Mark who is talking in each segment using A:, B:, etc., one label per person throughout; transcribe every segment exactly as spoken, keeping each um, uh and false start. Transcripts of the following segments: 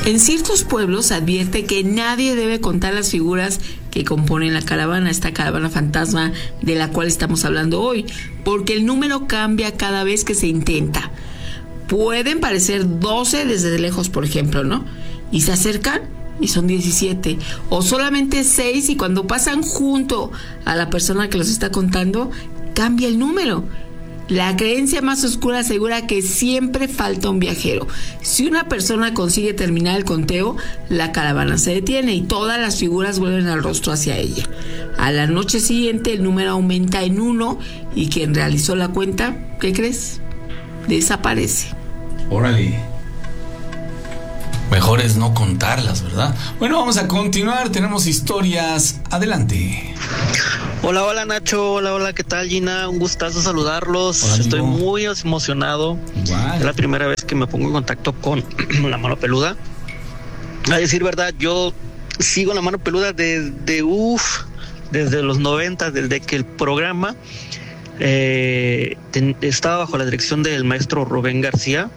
A: En ciertos pueblos advierte que nadie debe contar las figuras que componen la caravana, esta caravana fantasma de la cual estamos hablando hoy, porque el número cambia cada vez que se intenta. Pueden parecer doce desde lejos, por ejemplo, ¿no? Y se acercan y son diecisiete, o solamente seis, y cuando pasan junto a la persona que los está contando, cambia el número. La creencia más oscura asegura que siempre falta un viajero. Si una persona consigue terminar el conteo, la caravana se detiene y todas las figuras vuelven al rostro hacia ella. A la noche siguiente el número aumenta en uno y quien realizó la cuenta, ¿qué crees? Desaparece.
B: Órale. Mejor es no contarlas, ¿verdad? Bueno, vamos a continuar. Tenemos historias. Adelante.
C: Hola, hola Nacho. Hola, hola. ¿Qué tal, Gina? Un gustazo saludarlos.
B: Hola,
C: estoy muy emocionado.
B: Igual.
C: Es la primera vez que me pongo en contacto con La Mano Peluda. A decir verdad, yo sigo La Mano Peluda desde, uff, desde los noventa, desde que el programa eh, ten, estaba bajo la dirección del maestro Rubén García.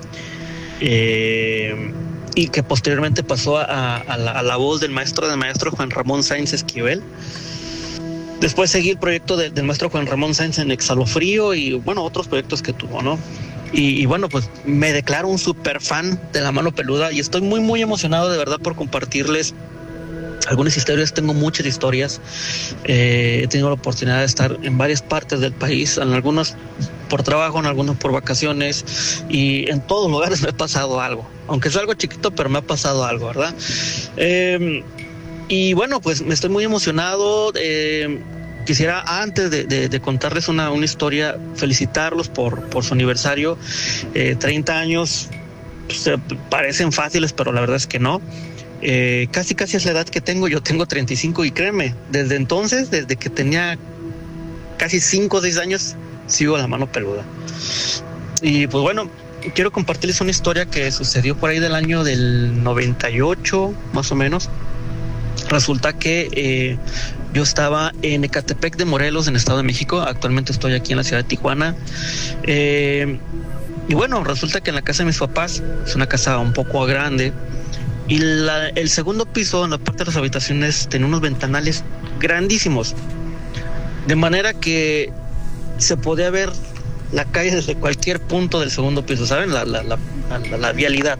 C: Eh... y que posteriormente pasó a, a, la, a la voz del maestro del maestro Juan Ramón Sáenz Esquivel. Después seguí el proyecto de, del maestro Juan Ramón Sáenz en Exhalofrío y bueno, otros proyectos que tuvo, ¿no? Y, y bueno, pues me declaro un súper fan de La Mano Peluda y estoy muy, muy emocionado de verdad por compartirles algunas historias. Tengo muchas historias. Eh, he tenido la oportunidad de estar en varias partes del país, en algunas por trabajo, en algunos por vacaciones, y en todos lugares me ha pasado algo, aunque es algo chiquito, pero me ha pasado algo, ¿verdad? Eh, y bueno, pues me estoy muy emocionado. Eh, quisiera, antes de, de, de contarles una, una historia, felicitarlos por, por su aniversario. Eh, treinta años, pues, parecen fáciles, pero la verdad es que no. Eh, casi casi es la edad que tengo. Yo tengo treinta y cinco y créeme, desde entonces, desde que tenía casi cinco o seis años, sigo La Mano Peluda. Y pues bueno, quiero compartirles una historia que sucedió por ahí del año del noventa y ocho, más o menos. Resulta que eh, yo estaba en Ecatepec de Morelos, en Estado de México. Actualmente estoy aquí en la ciudad de Tijuana. Eh, y bueno, resulta que en la casa de mis papás, es una casa un poco grande, y la, el segundo piso, en la parte de las habitaciones, tenía unos ventanales grandísimos, de manera que se podía ver la calle desde cualquier punto del segundo piso, ¿saben? La, la, la, la, la vialidad.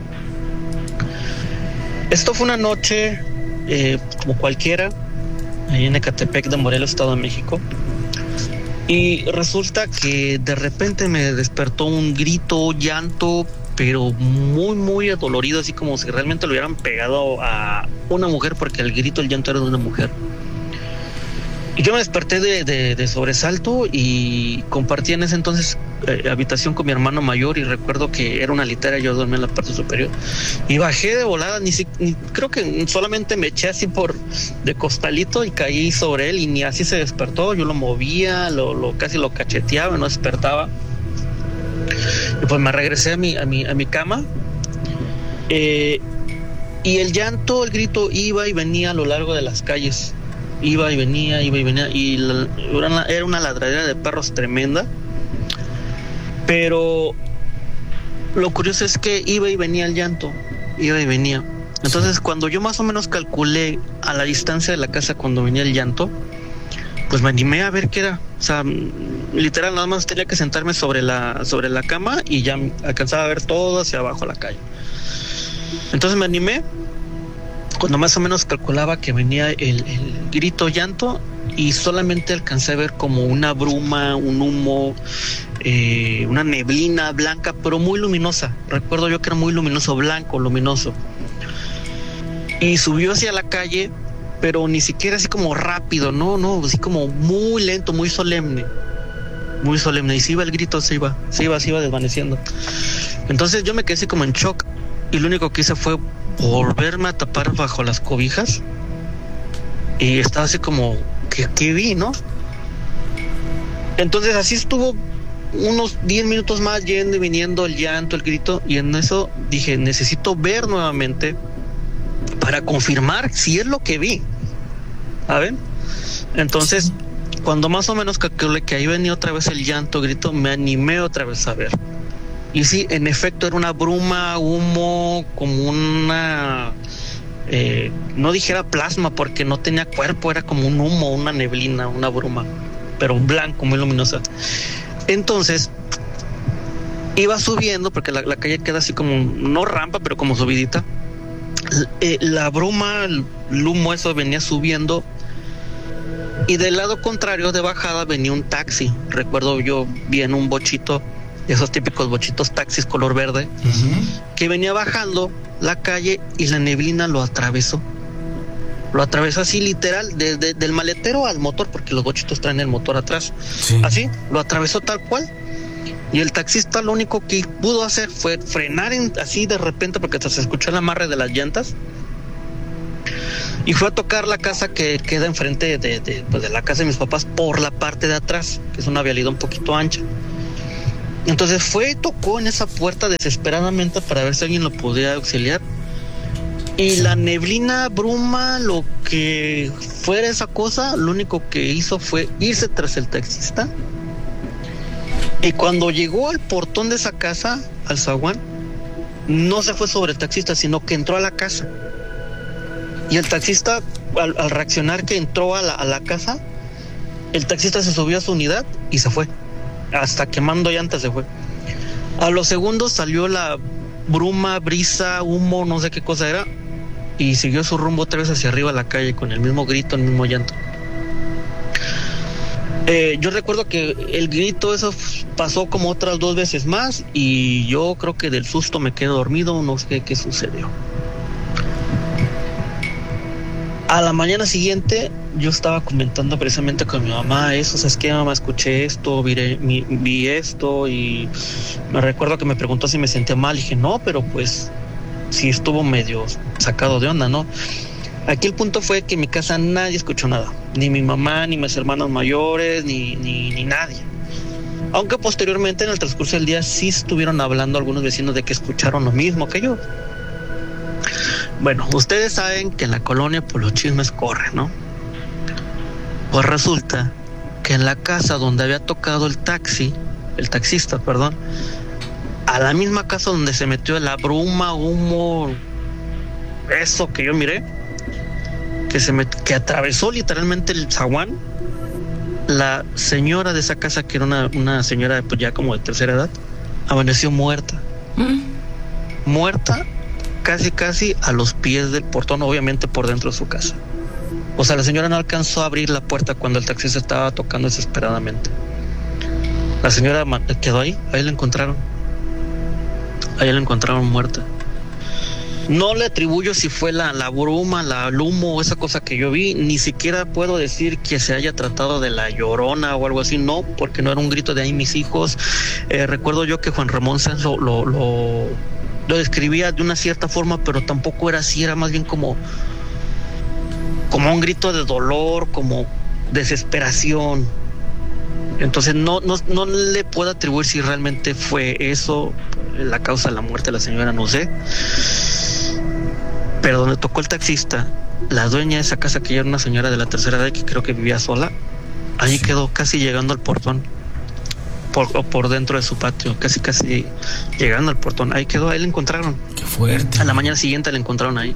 C: Esto fue una noche eh, como cualquiera, ahí en Ecatepec de Morelos, Estado de México. Y resulta que de repente me despertó un grito, llanto, pero muy, muy adolorido, así como si realmente lo hubieran pegado a una mujer, porque el grito, el llanto era de una mujer. Y yo me desperté de, de, de sobresalto y compartí en ese entonces eh, habitación con mi hermano mayor, y recuerdo que era una litera, yo dormía en la parte superior y bajé de volada, ni, ni creo que solamente me eché así por de costalito y caí sobre él, y ni así se despertó. Yo lo movía, lo, lo casi lo cacheteaba, no despertaba. Y pues me regresé a mi, a mi, a mi cama, eh, y el llanto, el grito iba y venía a lo largo de las calles. Iba y venía, iba y venía, y la, era una ladradera de perros tremenda. Pero lo curioso es que iba y venía el llanto, iba y venía. Entonces, sí, cuando yo más o menos calculé a la distancia de la casa cuando venía el llanto, pues me animé a ver qué era. O sea, literal, nada más tenía que sentarme sobre la, sobre la cama y ya alcanzaba a ver todo hacia abajo la calle. Entonces me animé. Cuando más o menos calculaba que venía el, el grito, llanto, y solamente alcancé a ver como una bruma, un humo, eh, una neblina blanca, pero muy luminosa. Recuerdo yo que era muy luminoso, blanco, luminoso. Y subió hacia la calle, pero ni siquiera así como rápido, no, no, así como muy lento, muy solemne, muy solemne. Y se iba el grito, se iba, se iba, se iba desvaneciendo. Entonces yo me quedé así como en shock, y lo único que hice fue volverme a tapar bajo las cobijas, y estaba así como que, que vi, ¿no? Entonces así estuvo unos diez minutos más, yendo y viniendo el llanto, el grito, y en eso dije, necesito ver nuevamente para confirmar si es lo que vi, ¿saben? Entonces, cuando más o menos calculé que ahí venía otra vez el llanto, grito, me animé otra vez a ver. Y sí, en efecto era una bruma, humo, como una... Eh, no dijera plasma porque no tenía cuerpo, era como un humo, una neblina, una bruma, pero blanco, muy luminosa. Entonces, iba subiendo, porque la, la calle queda así como, no rampa, pero como subidita. Eh, la bruma, el, el humo, eso venía subiendo. Y del lado contrario de bajada venía un taxi. Recuerdo yo bien un bochito, esos típicos bochitos taxis color verde, uh-huh, que venía bajando la calle y la neblina lo atravesó. Lo atravesó así literal, desde del maletero al motor, porque los bochitos traen el motor atrás. Sí. Así, lo atravesó tal cual. Y el taxista lo único que pudo hacer fue frenar en, así de repente, porque hasta se escuchó el amarre de las llantas. Y fue a tocar la casa que queda enfrente de, de, pues de la casa de mis papás por la parte de atrás, que es una vialidad un poquito ancha. Entonces fue y tocó en esa puerta desesperadamente para ver si alguien lo podía auxiliar. Y la neblina, bruma, lo que fuera esa cosa, lo único que hizo fue irse tras el taxista. Y cuando llegó al portón de esa casa, al zaguán, no se fue sobre el taxista, sino que entró a la casa. Y el taxista, al, al reaccionar que entró a la, a la casa, el taxista se subió a su unidad y se fue. Hasta quemando llantas se fue. A los segundos salió la bruma, brisa, humo, no sé qué cosa era, y siguió su rumbo otra vez hacia arriba a la calle con el mismo grito, el mismo llanto. Eh, yo recuerdo que el grito eso pasó como otras dos veces más y yo creo que del susto me quedé dormido, no sé qué sucedió. A la mañana siguiente yo estaba comentando precisamente con mi mamá eso, ¿sabes qué, mamá? Escuché esto, vi, vi, vi esto y me recuerdo que me preguntó si me sentía mal. Y dije, no, pero pues sí estuvo medio sacado de onda, ¿no? Aquí el punto fue que en mi casa nadie escuchó nada, ni mi mamá, ni mis hermanos mayores, ni, ni, ni nadie. Aunque posteriormente en el transcurso del día sí estuvieron hablando algunos vecinos de que escucharon lo mismo que yo. Bueno, ustedes saben que en la colonia pues los chismes corren, ¿no? Pues resulta que en la casa donde había tocado el taxi, el taxista, perdón, a la misma casa donde se metió la bruma, humo, eso que yo miré, que se met, que atravesó literalmente el zaguán, la señora de esa casa, que era una, una señora pues ya como de tercera edad, amaneció muerta. ¿Mm? Muerta casi casi a los pies del portón, obviamente por dentro de su casa. O sea, la señora no alcanzó a abrir la puerta cuando el taxista estaba tocando desesperadamente. La señora quedó ahí, ahí la encontraron. Ahí la encontraron muerta. No le atribuyo si fue la, la bruma, la, el humo, esa cosa que yo vi. Ni siquiera puedo decir que se haya tratado de la Llorona o algo así. No, porque no era un grito de ahí mis hijos. Eh, recuerdo yo que Juan Ramón Sáenz lo, lo, lo, lo describía de una cierta forma, pero tampoco era así. Era más bien como, como un grito de dolor, como desesperación. Entonces no, no, no le puedo atribuir si realmente fue eso la causa de la muerte de la señora, no sé. Pero donde tocó el taxista, la dueña de esa casa, que ya era una señora de la tercera edad que creo que vivía sola, ahí sí quedó casi llegando al portón, por, o por dentro de su patio, casi casi llegando al portón, ahí quedó, ahí la encontraron.
B: Qué fuerte.
C: A la mañana siguiente la encontraron ahí.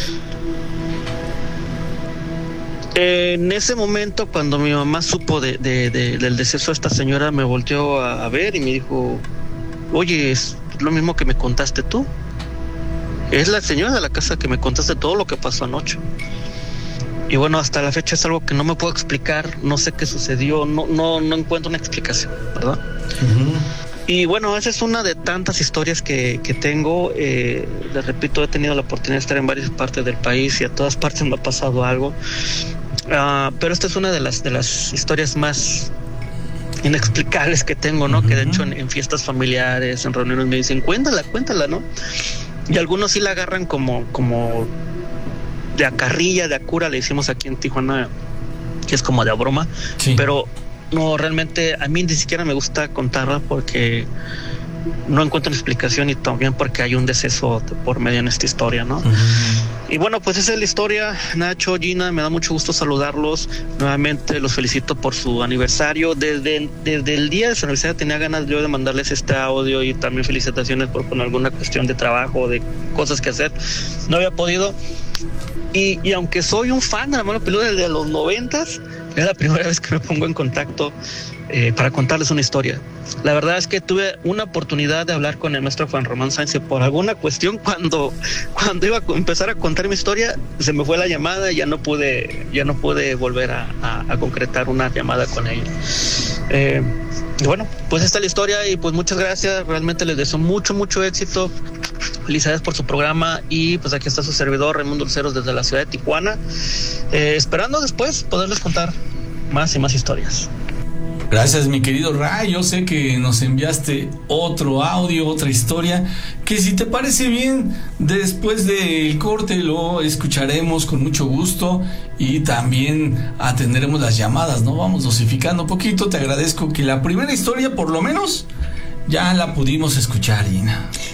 C: En ese momento, cuando mi mamá supo de, de, de, del deceso de esta señora, me volteó a, a ver y me dijo, oye, es lo mismo que me contaste tú. Es la señora de la casa que me contaste todo lo que pasó anoche. Y bueno, hasta la fecha es algo que no me puedo explicar, no sé qué sucedió, no, no, no encuentro una explicación, ¿verdad? Uh-huh. Y bueno, esa es una de tantas historias que, que tengo. Eh, les repito, he tenido la oportunidad de estar en varias partes del país y a todas partes me ha pasado algo. Uh, pero esta es una de las, de las historias más inexplicables que tengo, ¿no? Uh-huh. Que de hecho en, en fiestas familiares, en reuniones me dicen, cuéntala, cuéntala, ¿no? Y algunos sí la agarran como, como de a carrilla, de a cura, le decimos aquí en Tijuana, que es como de a broma, sí. Pero no, realmente a mí ni siquiera me gusta contarla porque no encuentro una explicación y también porque hay un deceso por medio en esta historia, ¿no? Uh-huh. Y bueno, pues esa es la historia. Nacho, Gina, me da mucho gusto saludarlos. Nuevamente los felicito por su aniversario. Desde, desde el día de su aniversario tenía ganas yo de mandarles este audio y también felicitaciones por, por alguna cuestión de trabajo, de cosas que hacer. No había podido. Y, y aunque soy un fan de La Mala Peluda desde los noventas, es la primera vez que me pongo en contacto eh, para contarles una historia. La verdad es que tuve una oportunidad de hablar con el maestro Juan Ramón Sáenz y por alguna cuestión cuando, cuando iba a empezar a contar mi historia se me fue la llamada y ya no pude, ya no pude volver a, a, a concretar una llamada con ella. Eh, y bueno, pues esta es la historia y pues muchas gracias, realmente les deseo mucho, mucho éxito. Felicidades por su programa y pues aquí está su servidor Raimundo Luceros desde la ciudad de Tijuana, eh, esperando después poderles contar más y más historias.
B: Gracias, mi querido Ray. Yo sé que nos enviaste otro audio, otra historia, que si te parece bien, después del corte lo escucharemos con mucho gusto y también atenderemos las llamadas, ¿no? Vamos dosificando un poquito. Te agradezco que la primera historia, por lo menos, ya la pudimos escuchar, Gina.